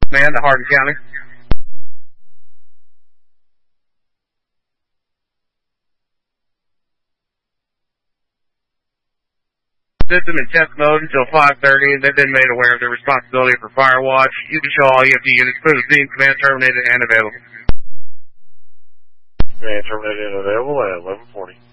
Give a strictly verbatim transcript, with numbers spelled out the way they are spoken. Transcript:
Man to Hardin County. System in test mode until five thirty, and they've been made aware of their responsibility for fire watch. You can show all E F D units, put a beam command terminated and available. Command terminated and available at eleven forty.